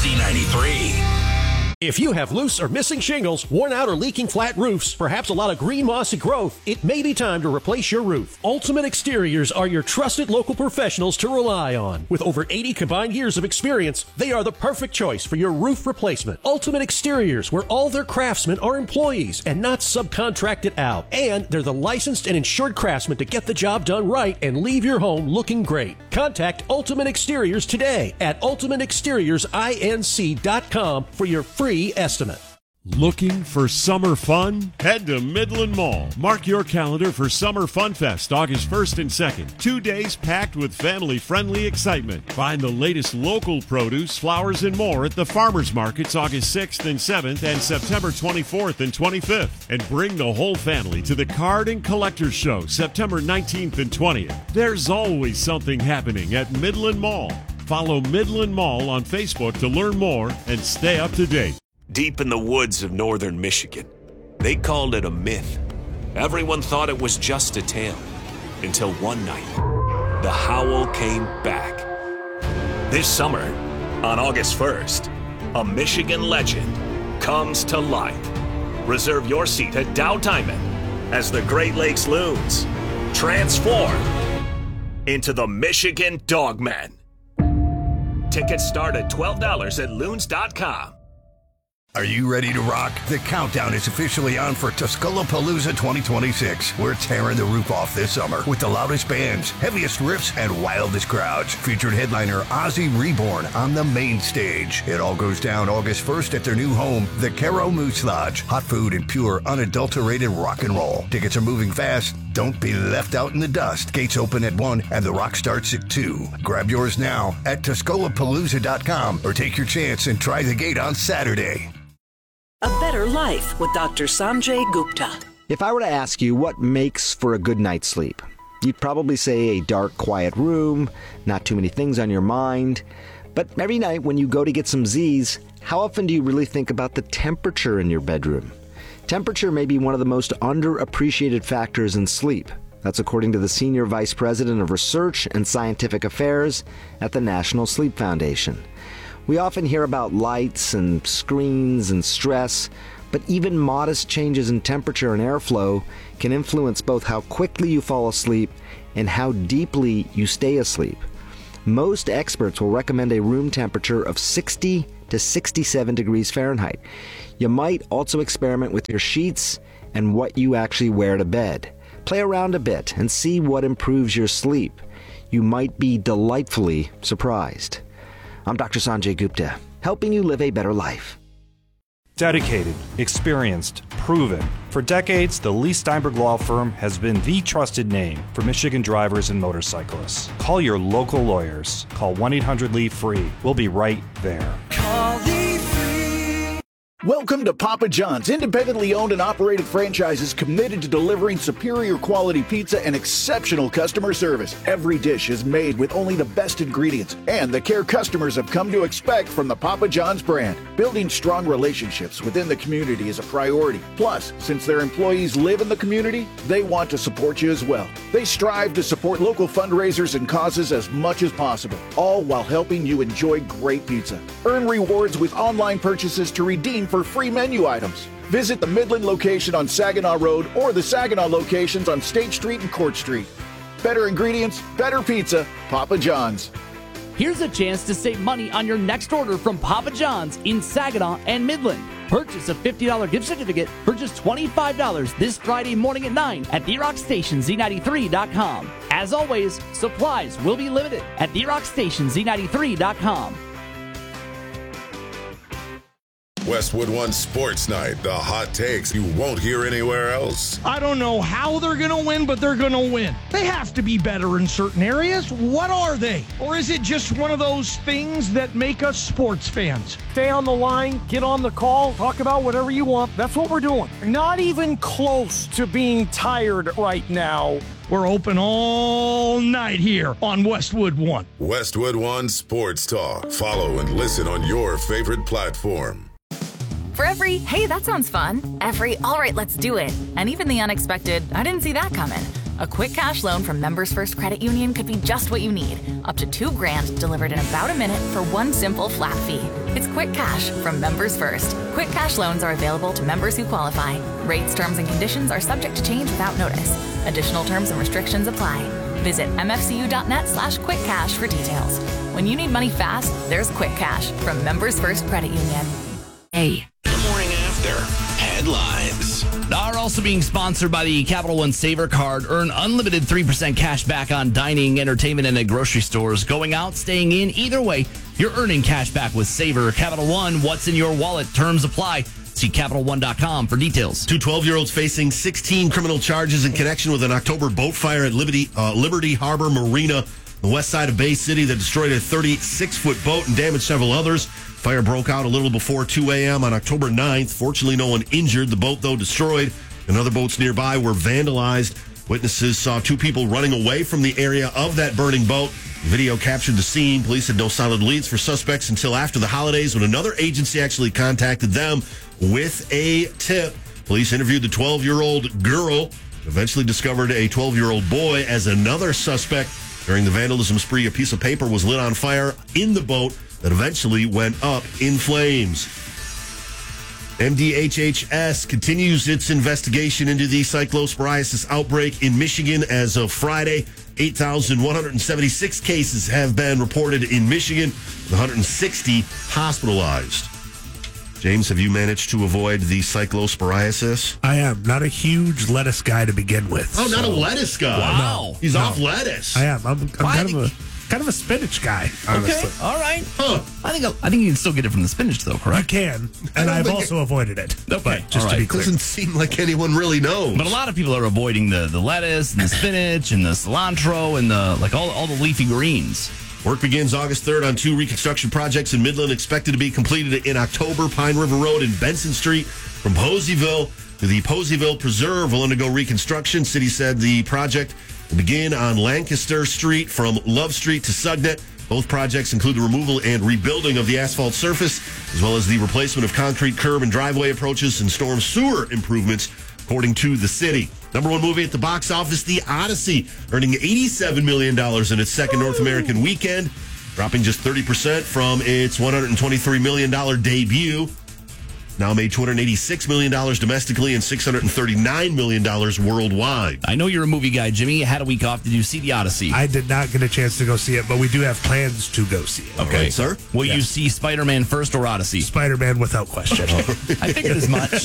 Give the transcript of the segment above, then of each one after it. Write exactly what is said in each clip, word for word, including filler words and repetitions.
Z ninety-three. If you have loose or missing shingles, worn out or leaking flat roofs, perhaps a lot of green mossy growth, it may be time to replace your roof. Ultimate Exteriors are your trusted local professionals to rely on. With over eighty combined years of experience, they are the perfect choice for your roof replacement. Ultimate Exteriors, where all their craftsmen are employees and not subcontracted out. And they're the licensed and insured craftsmen to get the job done right and leave your home looking great. Contact Ultimate Exteriors today at ultimate exteriors inc dot com for your free estimate. Looking for summer fun? Head to Midland Mall. Mark your calendar for Summer Fun Fest, August first and second. Two days packed with family-friendly excitement. Find the latest local produce, flowers, and more at the Farmers Markets August sixth and seventh and September twenty-fourth and twenty-fifth. And bring the whole family to the Card and Collectors Show September nineteenth and twentieth. There's always something happening at Midland Mall. Follow Midland Mall on Facebook to learn more and stay up to date. Deep in the woods of northern Michigan, they called it a myth. Everyone thought it was just a tale. Until one night, the howl came back. This summer, on August first, a Michigan legend comes to life. Reserve your seat at Dow Diamond as the Great Lakes Loons transform into the Michigan Dogmen. Tickets start at twelve dollars at loons dot com. Are you ready to rock? The countdown is officially on for Tuscaloosa twenty twenty-six. We're tearing the roof off this summer with the loudest bands, heaviest riffs, and wildest crowds. Featured headliner Ozzy Reborn on the main stage. It all goes down August first at their new home, the Caro Moose Lodge. Hot food and pure, unadulterated rock and roll. Tickets are moving fast. Don't be left out in the dust. Gates open at one and the rock starts at two. Grab yours now at Tuscaloosa dot com or take your chance and try the gate on Saturday. A Better Life with Doctor Sanjay Gupta. If I were to ask you what makes for a good night's sleep, you'd probably say a dark, quiet room, not too many things on your mind. But every night when you go to get some Z's, how often do you really think about the temperature in your bedroom? Temperature may be one of the most underappreciated factors in sleep. That's according to the Senior Vice President of Research and Scientific Affairs at the National Sleep Foundation. We often hear about lights and screens and stress, but even modest changes in temperature and airflow can influence both how quickly you fall asleep and how deeply you stay asleep. Most experts will recommend a room temperature of sixty to sixty-seven degrees Fahrenheit. You might also experiment with your sheets and what you actually wear to bed. Play around a bit and see what improves your sleep. You might be delightfully surprised. I'm Doctor Sanjay Gupta, helping you live a better life. Dedicated, experienced, proven. For decades, the Lee Steinberg Law Firm has been the trusted name for Michigan drivers and motorcyclists. Call your local lawyers. Call one eight hundred Lee free. We'll be right there. Call Lee free. Welcome to Papa John's, independently owned and operated franchises committed to delivering superior quality pizza and exceptional customer service. Every dish is made with only the best ingredients and the care customers have come to expect from the Papa John's brand. Building strong relationships within the community is a priority. Plus, since their employees live in the community, they want to support you as well. They strive to support local fundraisers and causes as much as possible, all while helping you enjoy great pizza. Earn rewards with online purchases to redeem for free menu items. Visit the Midland location on Saginaw Road or the Saginaw locations on State Street and Court Street. Better ingredients, better pizza, Papa John's. Here's a chance to save money on your next order from Papa John's in Saginaw and Midland. Purchase a fifty dollars gift certificate for just twenty-five dollars this Friday morning at nine at the rock station Z ninety-three dot com. As always, supplies will be limited at the rock station Z ninety-three dot com. Westwood One Sports Night, the hot takes you won't hear anywhere else. I don't know how they're going to win, but they're going to win. They have to be better in certain areas. What are they? Or is it just one of those things that make us sports fans? Stay on the line, get on the call, talk about whatever you want. That's what we're doing. Not even close to being tired right now. We're open all night here on Westwood One. Westwood One Sports Talk. Follow and listen on your favorite platform. For every, hey, that sounds fun, every, all right, let's do it, and even the unexpected, I didn't see that coming. A quick cash loan from Members First Credit Union could be just what you need. Up to two grand delivered in about a minute for one simple flat fee. It's Quick Cash from Members First. Quick Cash loans are available to members who qualify. Rates, terms, and conditions are subject to change without notice. Additional terms and restrictions apply. Visit mfcu.net slash quick cash for details. When you need money fast, there's Quick Cash from Members First Credit Union. Hey. The morning after. Headlines. Are also being sponsored by the Capital One Saver Card. Earn unlimited three percent cash back on dining, entertainment, and at grocery stores. Going out, staying in, either way, you're earning cash back with Saver. Capital One, what's in your wallet? Terms apply. See Capital One dot com for details. Two twelve-year-olds facing sixteen criminal charges in connection with an October boat fire at Liberty, uh, Liberty Harbor Marina, the west side of Bay City, that destroyed a thirty-six-foot boat and damaged several others. Fire broke out a little before two a.m. on October ninth. Fortunately, no one injured. The boat, though, destroyed, and other boats nearby were vandalized. Witnesses saw two people running away from the area of that burning boat. Video captured the scene. Police had no solid leads for suspects until after the holidays, when another agency actually contacted them with a tip. Police interviewed the twelve-year-old girl, eventually discovered a twelve-year-old boy as another suspect. During the vandalism spree, a piece of paper was lit on fire in the boat that eventually went up in flames. M D H H S continues its investigation into the cyclosporiasis outbreak in Michigan. As of Friday, eight thousand one hundred seventy-six cases have been reported in Michigan, with one hundred sixty hospitalized. James, have you managed to avoid the cyclosporiasis? I am. Not a huge lettuce guy to begin with. Oh, so. Not a lettuce guy. Wow. No, He's no. off lettuce. I am. I'm, I'm kind of a... Kind of a spinach guy, honestly. Okay, all right. Huh. I think I think you can still get it from the spinach, though, correct? You can, and I've also it, avoided it. Okay, but just right. to be clear, doesn't seem like anyone really knows. But a lot of people are avoiding the, the lettuce and the spinach and the cilantro and the like all all the leafy greens. Work begins August third on two reconstruction projects in Midland, expected to be completed in October. Pine River Road and Benson Street from Poseyville to the Poseyville Preserve will undergo reconstruction. City said the project will begin on Lancaster Street from Love Street to Sugnet. Both projects include the removal and rebuilding of the asphalt surface, as well as the replacement of concrete curb and driveway approaches and storm sewer improvements, according to the city. Number one movie at the box office, The Odyssey, earning eighty-seven million dollars in its second North American weekend, dropping just thirty percent from its one hundred twenty-three million dollars debut. Now made two hundred eighty-six million dollars domestically and six hundred thirty-nine million dollars worldwide. I know you're a movie guy, Jimmy. You had a week off. Did you see The Odyssey? I did not get a chance to go see it, but we do have plans to go see it. Okay, right, sir. Will yes. you see Spider-Man first or Odyssey? Spider-Man without question. I figured as much.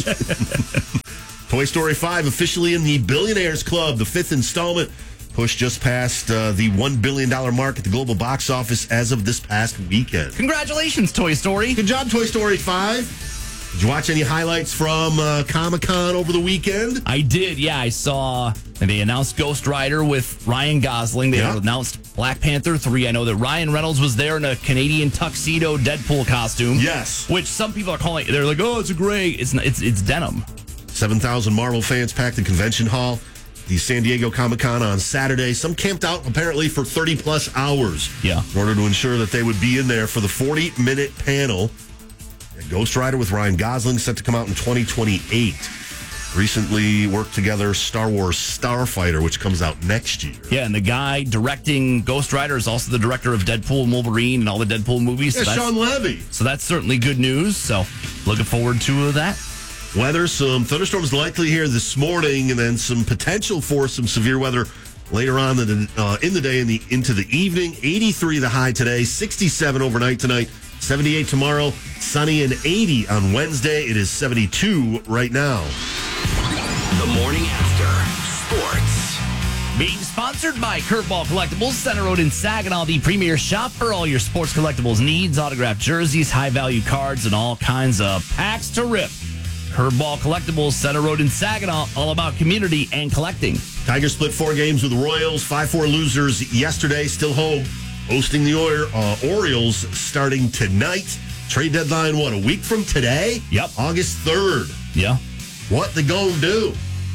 Toy Story five officially in the Billionaires Club. The fifth installment pushed just past uh, the one billion dollars mark at the global box office as of this past weekend. Congratulations, Toy Story. Good job, Toy Story five. Did you watch any highlights from uh, Comic-Con over the weekend? I did, yeah. I saw they announced Ghost Rider with Ryan Gosling. They yeah. announced Black Panther three. I know that Ryan Reynolds was there in a Canadian tuxedo Deadpool costume. Yes. Which some people are calling, they're like, oh, it's a gray. It's not, it's it's denim. seven thousand Marvel fans packed the convention hall. The San Diego Comic-Con on Saturday. Some camped out apparently for thirty plus hours. Yeah. In order to ensure that they would be in there for the forty minute panel. Ghost Rider with Ryan Gosling set to come out in twenty twenty-eight. Recently worked together Star Wars Starfighter, which comes out next year. Yeah, and the guy directing Ghost Rider is also the director of Deadpool and Wolverine and all the Deadpool movies. Yeah, so Sean Levy. So that's certainly good news. So looking forward to that. Weather, some thunderstorms likely here this morning, and then some potential for some severe weather later on in the, uh, in the day and the into the evening. eighty-three the high today, sixty-seven overnight tonight. seventy-eight tomorrow, sunny and eighty on Wednesday. It is seventy-two right now. The morning after sports. Being sponsored by Curveball Collectibles, Center Road in Saginaw, the premier shop for all your sports collectibles needs, autographed jerseys, high-value cards, and all kinds of packs to rip. Curveball Collectibles, Center Road in Saginaw, all about community and collecting. Tigers split four games with the Royals, five four losers yesterday, still home. Hosting the or- uh, Orioles starting tonight. Trade deadline, what, a week from today? Yep. August third. Yeah. What they gonna do?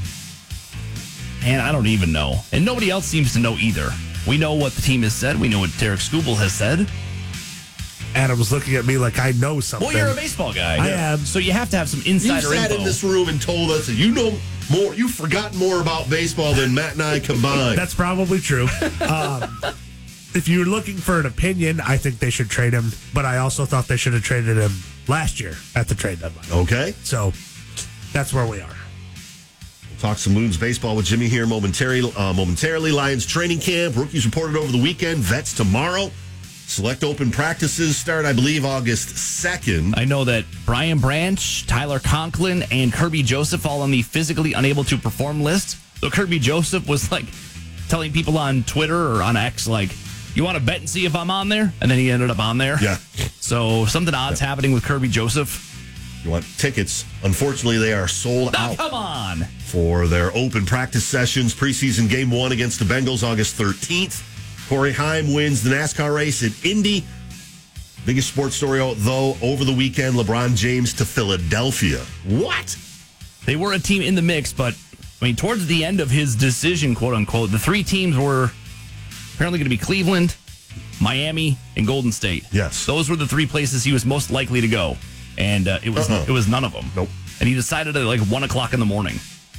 Man, I don't even know. And nobody else seems to know either. We know what the team has said. We know what Derek Skubal has said. Adam's looking at me like I know something. Well, you're a baseball guy. I am. So you have to have some insider You sat info. in this room and told us that you know more, you've forgotten more about baseball than Matt and I combined. That's probably true. um, if you're looking for an opinion, I think they should trade him. But I also thought they should have traded him last year at the trade deadline. Okay. So that's where we are. We'll talk some Loons baseball with Jimmy here momentarily. Uh, momentarily, Lions training camp. Rookies reported over the weekend. Vets tomorrow. Select open practices start, I believe, August second. I know that Brian Branch, Tyler Conklin, and Kirby Joseph all on the physically unable to perform list. So Kirby Joseph was like telling people on Twitter or on X, like, you want to bet and see if I'm on there? And then he ended up on there. Yeah. So something odd's yeah. happening with Kirby Joseph. You want tickets. Unfortunately, they are sold oh, out. Come on. For their open practice sessions. Preseason game one against the Bengals, August thirteenth. Corey Heim wins the NASCAR race at Indy. Biggest sports story, though, over the weekend, LeBron James to Philadelphia. What? They were a team in the mix, but, I mean, towards the end of his decision, quote-unquote, the three teams were apparently going to be Cleveland, Miami, and Golden State. Yes. Those were the three places he was most likely to go, and uh, it was uh-uh. it was none of them. Nope. And he decided at like one o'clock in the morning.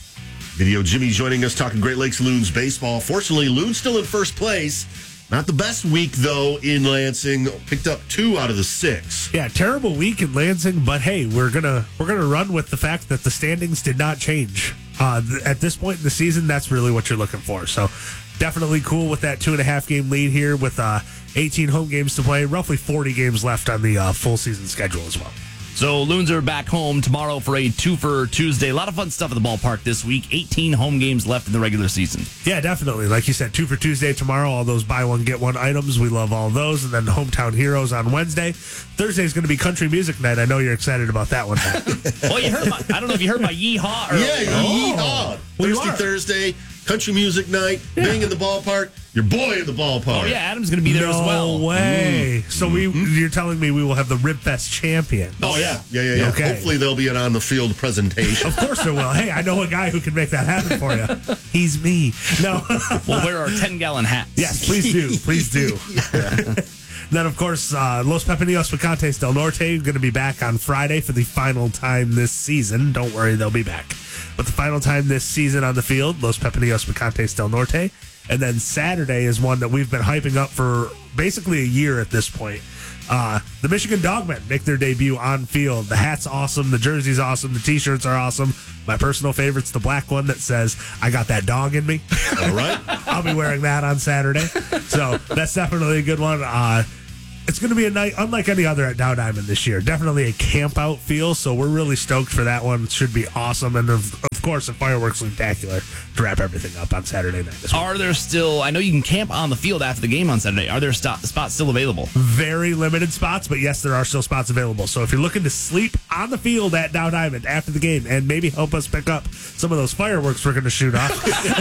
Video Jimmy joining us talking Great Lakes Loons baseball. Fortunately, Loons still in first place. Not the best week, though, in Lansing. Picked up two out of the six. Yeah, terrible week in Lansing, but hey, we're gonna we're gonna run with the fact that the standings did not change. Uh, th- at this point in the season, that's really what you're looking for. So definitely cool with that two and a half game lead here with uh, eighteen home games to play, roughly forty games left on the uh, full season schedule as well. So Loons are back home tomorrow for a two for Tuesday. A lot of fun stuff at the ballpark this week. eighteen home games left in the regular season. Yeah, definitely. Like you said, two for Tuesday tomorrow. All those buy one, get one items. We love all those. And then Hometown Heroes on Wednesday. Thursday is going to be country music night. I know you're excited about that one. Well, you heard my, I don't know if you heard my yeehaw. Earlier. Yeah, oh. yeehaw. Thursday, Thursday, country music night, yeah. Being in the ballpark. Your boy in the ballpark. Oh, yeah, Adam's going to be there no as well. No way. Mm. So we, mm-hmm. you're telling me we will have the Ribfest champion. Oh, yeah. Yeah, yeah, yeah. Okay. Hopefully there'll be an on-the-field presentation. Of course there will. Hey, I know a guy who can make that happen for you. He's me. No. We'll wear our ten-gallon hats. Yes, please do. Please do. Then, of course, uh, Los Pepinos Picantes del Norte going to be back on Friday for the final time this season. Don't worry, they'll be back. But the final time this season on the field, Los Pepinos Picantes del Norte. And then Saturday is one that we've been hyping up for basically a year at this point. Uh, the Michigan Dogmen make their debut on field. The hat's awesome. The jersey's awesome. The T-shirts are awesome. My personal favorite's the black one that says, I got that dog in me. All right. I'll be wearing that on Saturday. So that's definitely a good one. Uh, It's going to be a night unlike any other at Dow Diamond this year. Definitely a camp out feel, so we're really stoked for that one. It should be awesome. And, of, of course, a fireworks spectacular to wrap everything up on Saturday night this week. Are there still, I know you can camp on the field after the game on Saturday. Are there st- spots still available? Very limited spots, but yes, there are still spots available. So if you're looking to sleep on the field at Dow Diamond after the game and maybe help us pick up some of those fireworks we're going to shoot off,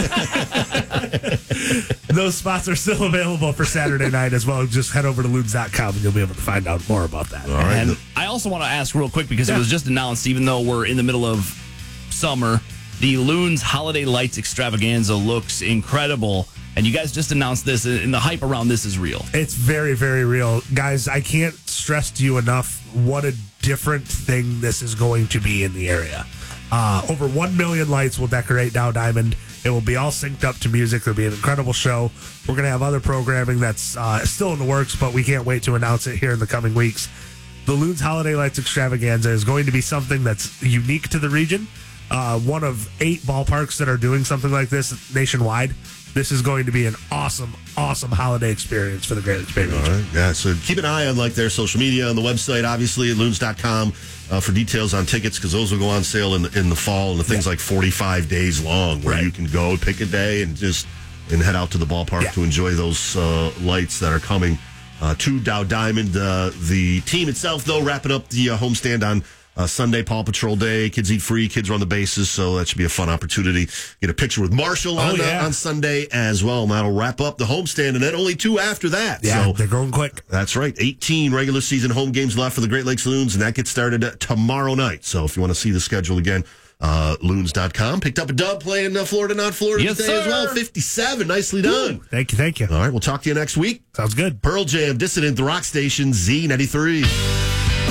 those spots are still available for Saturday night as well. Just head over to loons dot com and you'll be able to find out more about that. All right. And I also want to ask real quick because yeah. it was just announced, even though we're in the middle of summer, the Loons Holiday Lights Extravaganza looks incredible. And you guys just announced this, and the hype around this is real. It's very, very real. Guys, I can't stress to you enough what a different thing this is going to be in the area. Uh, over one million lights will decorate Dow Diamond. It will be all synced up to music. It'll be an incredible show. We're going to have other programming that's uh, still in the works, but we can't wait to announce it here in the coming weeks. The Loons Holiday Lights Extravaganza is going to be something that's unique to the region. Uh, one of eight ballparks that are doing something like this nationwide. This is going to be an awesome, awesome holiday experience for the Great Lakes Bay region. All right. Yeah, so keep an eye on like their social media, on the website, obviously, at loons dot com uh, for details on tickets, because those will go on sale in the, in the fall, and the thing's yeah. like forty-five days long, where right. you can go pick a day and just and head out to the ballpark yeah. to enjoy those uh, lights that are coming uh, to Dow Diamond. Uh, the team itself, though, wrapping up the uh, homestand on Uh, Sunday, Paw Patrol Day. Kids eat free. Kids run the bases, so that should be a fun opportunity. Get a picture with Marshall on, oh, yeah. uh, on Sunday as well, and that'll wrap up the homestand, and then only two after that. Yeah, so, they're going quick. That's right. eighteen regular season home games left for the Great Lakes Loons, and that gets started uh, tomorrow night. So if you want to see the schedule again, uh, loons dot com. Picked up a dub playing uh, Florida, not Florida yes, today sir. as well. fifty-seven. Nicely done. Ooh, thank you, thank you. All right, we'll talk to you next week. Sounds good. Pearl Jam, Dissident, The Rock Station, Z ninety-three.